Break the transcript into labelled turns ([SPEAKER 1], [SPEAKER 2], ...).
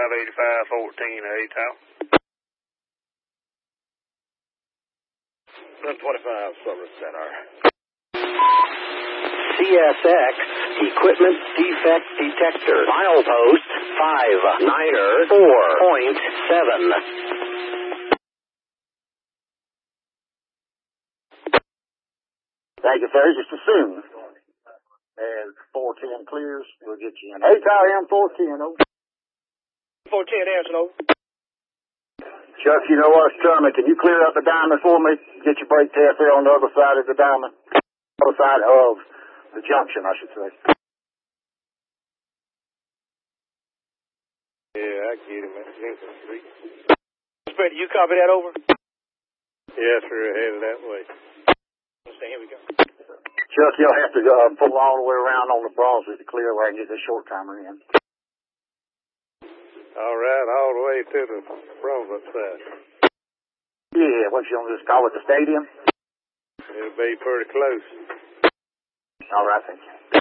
[SPEAKER 1] ATOW. 125 Silver Center.
[SPEAKER 2] CSX Equipment Defect Detector. Milepost 594.7.
[SPEAKER 3] Thank you, sir. Just as soon as 410 clears, we'll get you in. ATOW M410, over.
[SPEAKER 1] 410 answer, over.
[SPEAKER 3] Chuck, you know what's coming. Can you clear up the diamond for me? Get your brake test there on the other side of the diamond. Other side of the junction, I should say.
[SPEAKER 1] Yeah, I get it, man. You copy that, over? Yes, sir. Headed that way. Here we go.
[SPEAKER 3] Chuck, you'll have to pull all the way around on the Brunswick to clear where I can get this short timer in.
[SPEAKER 1] All right, all the way to the Brunswick side.
[SPEAKER 3] Yeah, what you want to just call it, the stadium?
[SPEAKER 1] It'll be pretty close.
[SPEAKER 3] All right, thank you.